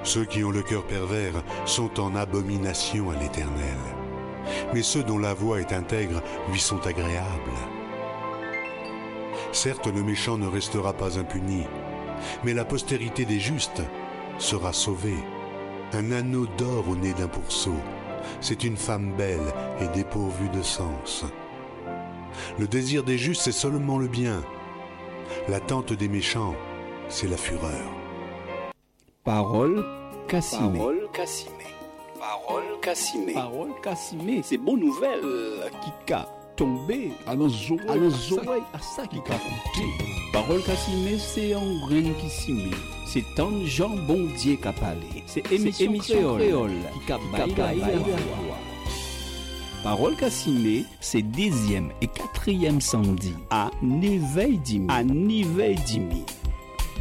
Ceux qui ont le cœur pervers sont en abomination à l'Éternel, mais ceux dont la voix est intègre lui sont agréables. Certes, le méchant ne restera pas impuni, mais la postérité des justes sera sauvée. Un anneau d'or au nez d'un pourceau, c'est une femme belle et dépourvue de sens. Le désir des justes, c'est seulement le bien. L'attente des méchants, c'est la fureur. Parole Cassimé. Parole Cassimé. Parole Cassimé. Parole Cassimé. C'est bonne nouvelle qui a tombé à nos oreilles, à ça qui a coûté. Parole Cassimé, c'est un grain qui s'y c'est un Jean bon Dieu qui a parlé. C'est émission créole qui a baillé. Parole Cassimé, c'est 10e et 4e samedi à 9h10.